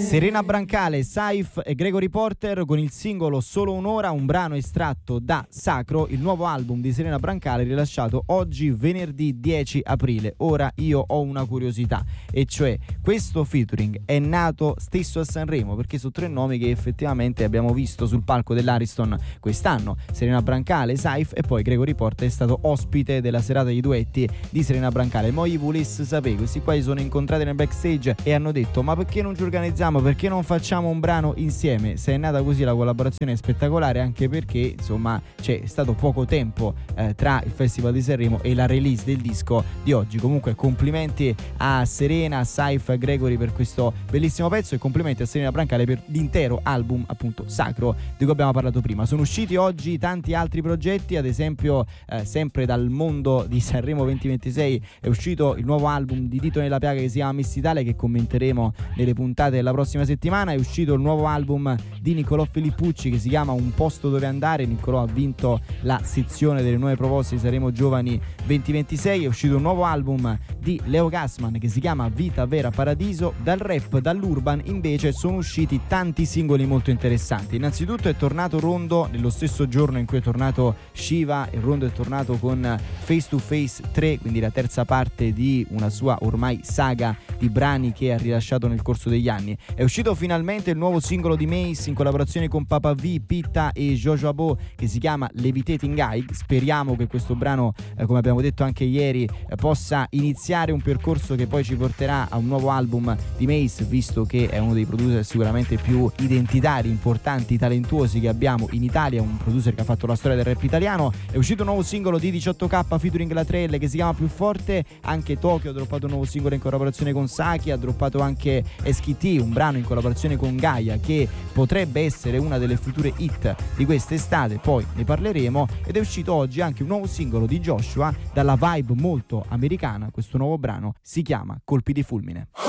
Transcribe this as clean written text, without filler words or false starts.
Serena Brancale, Saif e Gregory Porter con il singolo Solo un'ora, un brano estratto da Sacro, il nuovo album di Serena Brancale rilasciato oggi venerdì 10 aprile. Ora io ho una curiosità, e cioè questo featuring è nato stesso a Sanremo, perché sono tre nomi che effettivamente abbiamo visto sul palco dell'Ariston quest'anno: Serena Brancale, Saif e poi Gregory Porter è stato ospite della serata di duetti di Serena Brancale. Mo' gli volesse sapere, questi qua si sono incontrati nel backstage e hanno detto: ma perché non ci organizziamo, perché non facciamo un brano insieme? Se è nata così la collaborazione è spettacolare, anche perché insomma c'è stato poco tempo tra il Festival di Sanremo e la release del disco di oggi. Comunque complimenti a Serena, Saif e Gregory per questo bellissimo pezzo, e complimenti a Serena Brancale per l'intero album appunto Sacro di cui abbiamo parlato prima. Sono usciti oggi tanti altri progetti, ad esempio sempre dal mondo di Sanremo 2026 è uscito il nuovo album di Dito Nella Piaga che si chiama Miss Italia, che commenteremo nelle puntate della prossima settimana. È uscito il nuovo album di Niccolò Filippucci che si chiama Un posto dove andare. Niccolò ha vinto la sezione delle nuove proposte di Sanremo Giovani 2026. È uscito un nuovo album di Leo Gassman che si chiama Vita Vera Paradiso. Dal rap, dall'urban invece sono usciti tanti singoli molto interessanti. Innanzitutto è tornato Rondo nello stesso giorno in cui è tornato Shiva, e Rondo è tornato con Face to Face 3, quindi la terza parte di una sua ormai saga di brani che ha rilasciato nel corso degli anni. È uscito finalmente il nuovo singolo di Mace in collaborazione con Papa V, Pitta e Jojo Abo che si chiama Levitating High. Speriamo che questo brano, come abbiamo detto anche ieri, possa iniziare un percorso che poi ci porterà a un nuovo album di Mace, visto che è uno dei producer sicuramente più identitari, importanti, talentuosi che abbiamo in Italia, un producer che ha fatto la storia del rap italiano. È uscito un nuovo singolo di 18K featuring La Trelle che si chiama Più Forte. Anche Tokyo ha droppato un nuovo singolo in collaborazione con Saki, ha droppato anche SKT, un brano in collaborazione con Gaia che potrebbe essere una delle future hit di quest'estate, poi ne parleremo. Ed è uscito oggi anche un nuovo singolo di Joshua dalla vibe molto americana. Questo nuovo brano si chiama Colpi di Fulmine.